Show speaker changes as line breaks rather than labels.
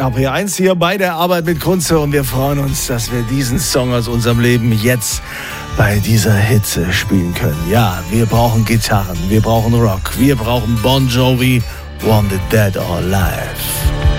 KP1 hier bei der Arbeit mit Kunze und wir freuen uns, dass wir diesen Song aus unserem Leben jetzt bei dieser Hitze spielen können. Ja, wir brauchen Gitarren, wir brauchen Rock, wir brauchen Bon Jovi, Wanted Dead or Alive.